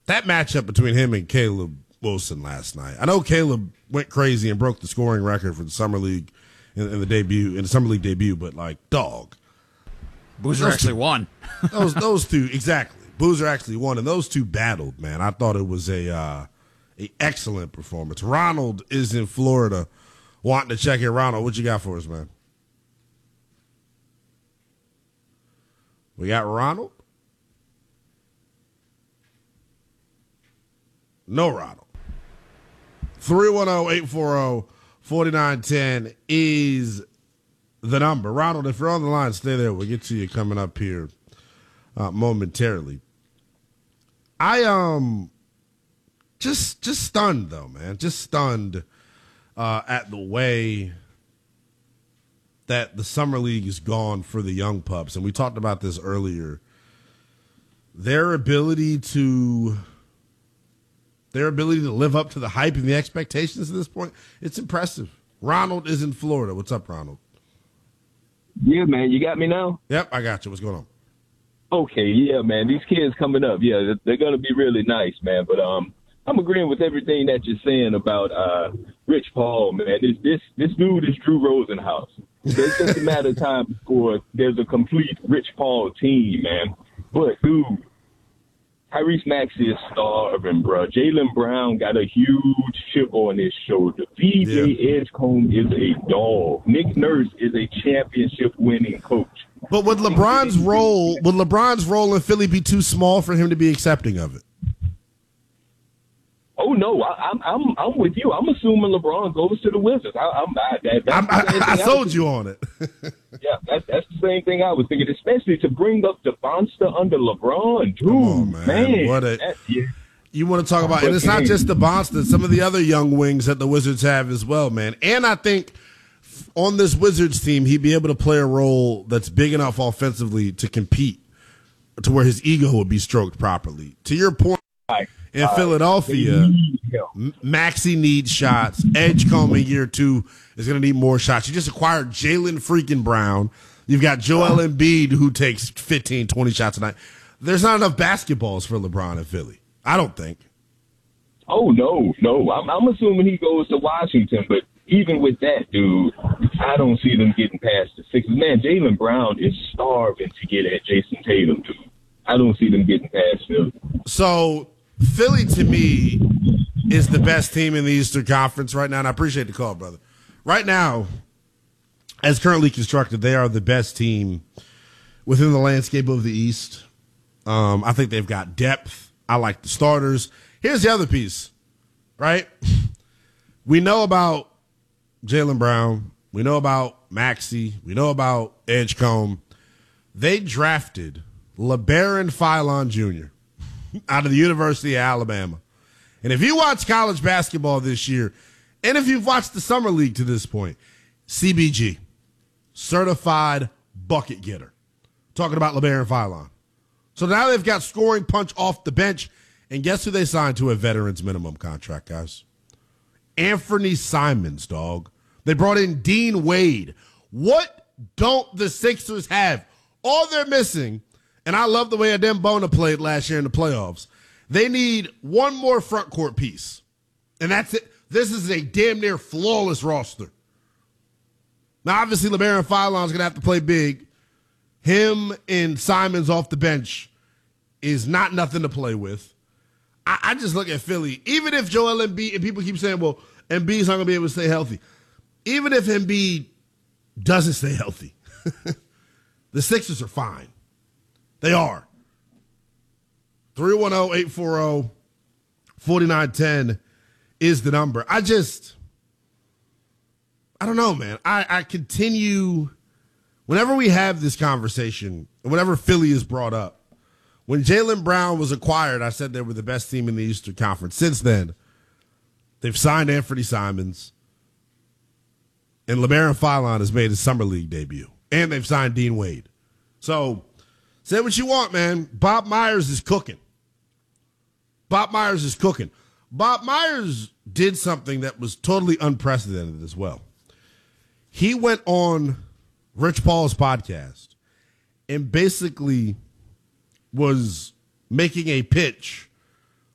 that matchup between him and Caleb Wilson last night. I know Caleb went crazy and broke the scoring record for the summer league in the summer league debut, but like, dog. Boozer actually won. those two, exactly. Boozer actually won, and those two battled, man. I thought it was a excellent performance. Ronald is in Florida wanting to check in. Ronald, what you got for us, man? We got Ronald? No Ronald. 310-840-4910 is the number. Ronald, if you're on the line, stay there. We'll get to you coming up here momentarily. I just stunned though, man. Just stunned at the way that the summer league is gone for the young pups, and we talked about this earlier. Their ability to live up to the hype and the expectations at this point, it's impressive. Ronald is in Florida. What's up, Ronald? Yeah, man. You got me now? Yep, I got you. What's going on? Okay, yeah, man. These kids coming up, yeah, they're going to be really nice, man. But I'm agreeing with everything that you're saying about Rich Paul, man. This dude is Drew Rosenhaus. It's just a matter of time before there's a complete Rich Paul team, man. But, dude, Tyrese Maxey is starving, bro. Jaylen Brown got a huge chip on his shoulder. VJ Edgecombe is a dog. Nick Nurse is a championship-winning coach. But would LeBron's role in Philly be too small for him to be accepting of it? Oh no, I'm with you. I'm assuming LeBron goes to the Wizards. I sold you on it. Yeah, that's the same thing I was thinking, especially to bring up the monster under LeBron. Dude, on, man. You want to talk about, and it's not just the monster, some of the other young wings that the Wizards have as well, man. And I think on this Wizards team, he'd be able to play a role that's big enough offensively to compete, to where his ego would be stroked properly. To your point, in Philadelphia, Maxey needs shots. Edgecombe in year 2 is going to need more shots. You just acquired Jaylen freaking Brown. You've got Joel Embiid, who takes 15, 20 shots a night. There's not enough basketballs for LeBron in Philly, I don't think. Oh, no. I'm assuming he goes to Washington, but even with that, dude, I don't see them getting past the Sixers. Man, Jaylen Brown is starving to get at Jason Tatum, dude. I don't see them getting past Philly. So Philly, to me, is the best team in the Eastern Conference right now, and I appreciate the call, brother. Right now, as currently constructed, they are the best team within the landscape of the East. I think they've got depth. I like the starters. Here's the other piece, right? We know about Jaylen Brown. We know about Maxey. We know about Edgecombe. They drafted LeBaron Philon Jr. out of the University of Alabama. And if you watch college basketball this year, and if you've watched the Summer League to this point, CBG, certified bucket getter. Talking about LeBaron Philon. So now they've got scoring punch off the bench. And guess who they signed to a veteran's minimum contract, guys? Anthony Simons, dog. They brought in Dean Wade. What don't the Sixers have? All they're missing, and I love the way Adem Bona played last year in the playoffs, they need one more front court piece. And that's it. This is a damn near flawless roster. Now, obviously, LeBaron Philon's going to have to play big. Him and Simons off the bench is not nothing to play with. I just look at Philly. Even if Joel Embiid, and people keep saying, well, Embiid's not going to be able to stay healthy. Even if Embiid doesn't stay healthy, the Sixers are fine. They are. 310-840-4910 is the number. I don't know, man. I continue, whenever we have this conversation, and whenever Philly is brought up, when Jaylen Brown was acquired, I said they were the best team in the Eastern Conference. Since then, they've signed Anthony Simons, and LeBaron Philon has made his Summer League debut, and they've signed Dean Wade. So, say what you want, man. Bob Myers is cooking. Bob Myers did something that was totally unprecedented as well. He went on Rich Paul's podcast and basically was making a pitch